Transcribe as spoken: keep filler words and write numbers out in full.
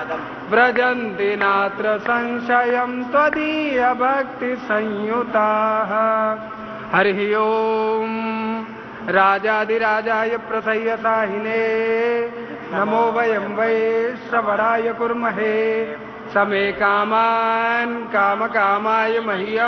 व्रजन्ति नात्र संशयं त्वदीय भक्ति संयुताः। हरिः ओम। राजाधिराजाय प्रसय्यसाहिने नमो वयं वै श्रवणाय कुर्महे। समे कामान् कामकामाय मह्यम्